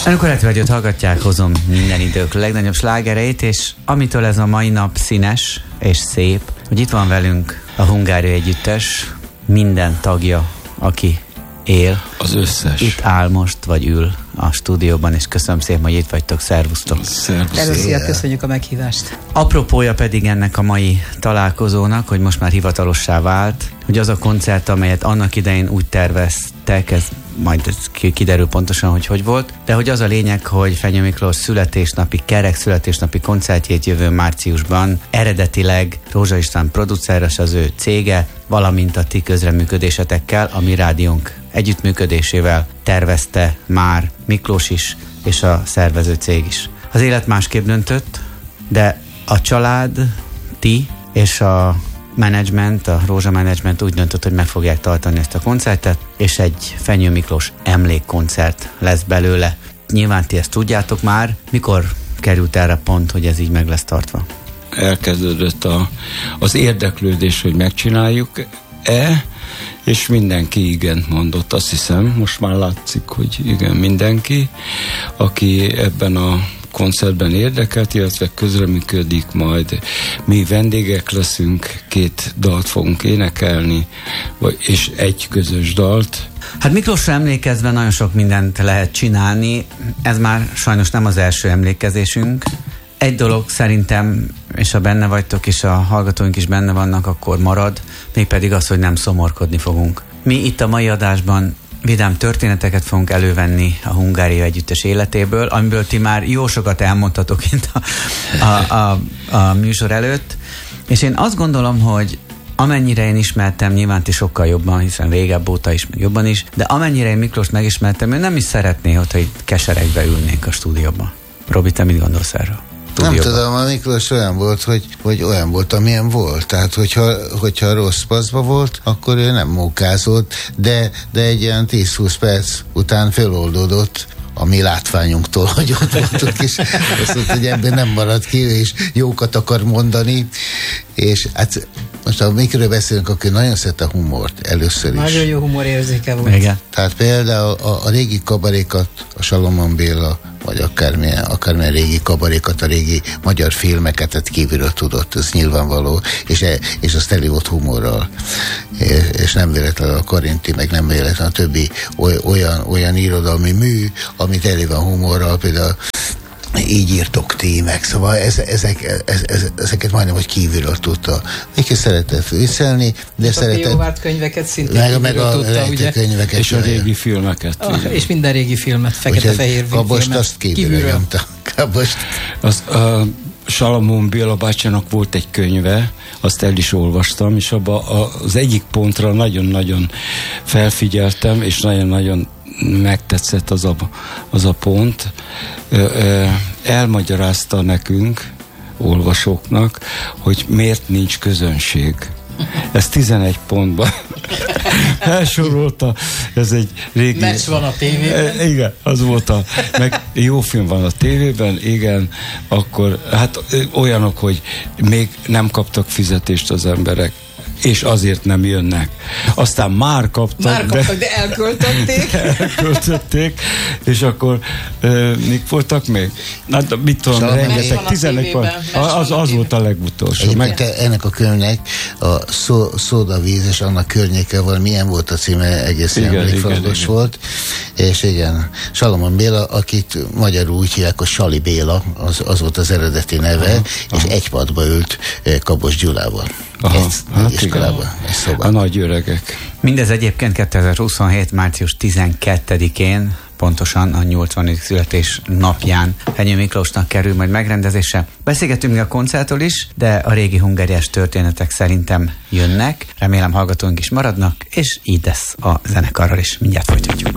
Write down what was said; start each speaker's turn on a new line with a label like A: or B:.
A: Önök a rádiót hallgatják, hozom minden idők legnagyobb slágereit, és amitől ez a mai nap színes és szép, hogy itt van velünk a Hungária Együttes minden tagja, aki él.
B: Az összes.
A: Itt áll most, vagy ül a stúdióban, és köszönöm szépen, hogy itt vagytok. Szervusztok.
C: Először köszönjük a meghívást.
A: Apropója pedig ennek a mai találkozónak, hogy most már hivatalossá vált, hogy az a koncert, amelyet annak idején úgy terveztek, ez kiderül pontosan, hogy volt, de hogy az a lényeg, hogy Fenyő Miklós kerek születésnapi koncertjét jövő márciusban eredetileg Rózsa István produceres, az ő cége, valamint a ti közreműködésetekkel, a mi rádiónk együttműködésével tervezte már Miklós is, és a szervező cég is. Az élet másképp döntött, de a család, ti és a menedzsment, a Rózsa menedzsment úgy döntött, hogy meg fogják tartani ezt a koncertet, és egy Fenyő Miklós emlékkoncert lesz belőle. Nyilván ti ezt tudjátok már. Mikor került erre pont, hogy ez így meg lesz tartva?
B: Elkezdődött az érdeklődés, hogy megcsináljuk-e, és mindenki igent mondott. Azt hiszem, most már látszik, hogy igen, mindenki, aki ebben a koncertben érdekelt, illetve közreműködik, majd mi vendégek leszünk, 2 dalt fogunk énekelni, és egy közös dalt.
A: Hát Miklósra emlékezve nagyon sok mindent lehet csinálni, ez már sajnos nem az első emlékezésünk. Egy dolog szerintem, és ha benne vagytok, és a hallgatóink is benne vannak, akkor marad, mégpedig az, hogy nem szomorkodni fogunk. Mi itt a mai adásban vidám történeteket fogunk elővenni a Hungária Együttes életéből, amiből ti már jó sokat elmondtatok itt a műsor előtt, és én azt gondolom, hogy amennyire én ismertem, nyilván ti sokkal jobban, hiszen régebb óta is, meg jobban is, de amennyire én Miklóst megismertem, ő nem is szeretné, hogyha itt keseregve ülnénk a stúdióban. Robi, te mit gondolsz erről?
D: Nem tudom, a Miklós olyan volt, hogy olyan volt, amilyen volt. Tehát, hogyha rossz paszba volt, akkor ő nem mókázott, de egy ilyen 10-20 perc után feloldódott a mi látványunktól, hogy ott voltunk, és azt mondta, hogy ebben nem marad ki, és jókat akar mondani, és hát most ha mikről beszélünk, akkor nagyon szeret a humort először is.
C: Nagyon jó humorérzéke volt.
A: Igen.
D: Tehát például a régi kabarékat, a Salomon Béla, vagy akármilyen régi kabarékat, a régi magyar filmeket kívülről tudott, ez nyilvánvaló, és azt teli volt humorral. És nem véletlenül a Karinti, meg nem véletlenül a többi olyan irodalmi mű, amit elég van humorral, például így írtok ti meg, szóval ezeket majdnem, hogy kívülről tudta. Miki szeretett viccelni, de szeretett...
C: A Pióvárt könyveket szintén
D: meg a
C: tudta, ugye?
D: Könyveket.
B: És a régi filmeket.
C: És minden régi filmet, fekete-fehér filmet.
D: Kabost azt kívülről nyomta. Kabost.
B: Salomon Béla bácsának volt egy könyve, azt el is olvastam, és abban az egyik pontra nagyon-nagyon felfigyeltem, és nagyon-nagyon megtetszett az a pont. Elmagyarázta nekünk, olvasóknak, hogy miért nincs közönség. Ez 11 pontban elsorolta. Ez egy régi...
C: Meccs van a tévében.
B: Igen, az volt meg jó film van a tévében, igen, akkor hát olyanok, hogy még nem kaptak fizetést az emberek, és azért nem jönnek. Aztán már kaptak,
C: de elköltötték.
B: Elköltötték, és akkor mik voltak még? Hát mit tudom, rengeteg, 11 pont. Az volt a legutolsó.
D: Ennek a könyvnek a Szódavíz és annak környéke van, milyen volt a címe, egészen emlékfontos volt. És igen, Salomon Béla, akit magyarul úgy hívják, hogy Sali Béla, az volt az eredeti neve, és egy padba ült Kabos Gyulával.
B: A nagy öregek.
A: Mindez egyébként 2027. március 12-én, pontosan a 80. születés napján Fenyő Miklósnak kerül majd megrendezésre. Beszélgetünk a koncertről is, de a régi hungáriás történetek szerintem jönnek. Remélem hallgatóink is maradnak, és így lesz a zenekarral is. Mindjárt folytatjuk.